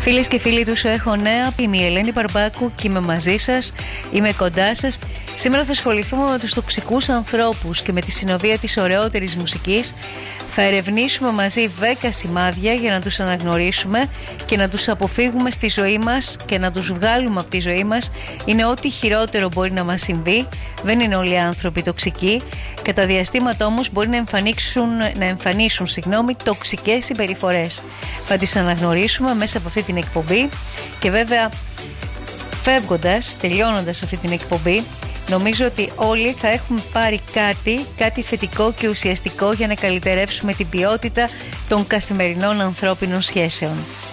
Φίλες και φίλοι του Έχω Νέα, είμαι η Ελένη Παρμπάκου και είμαι μαζί σας, είμαι κοντά σας. Σήμερα θα ασχοληθούμε με τους τοξικούς ανθρώπους και με τη συνοδεία της ωραιότερης μουσικής. Θα ερευνήσουμε μαζί 10 σημάδια για να τους αναγνωρίσουμε και να τους αποφύγουμε στη ζωή μας και να τους βγάλουμε από τη ζωή μας. Είναι ό,τι χειρότερο μπορεί να μας συμβεί. Δεν είναι όλοι οι άνθρωποι τοξικοί. Κατά διαστήματα όμως μπορεί να εμφανίσουν τοξικές συμπεριφορές. Θα τις αναγνωρίσουμε μέσα από αυτή την εκπομπή και βέβαια τελειώνοντας αυτή την εκπομπή, νομίζω ότι όλοι θα έχουμε πάρει κάτι θετικό και ουσιαστικό για να καλυτερεύσουμε την ποιότητα των καθημερινών ανθρώπινων σχέσεων.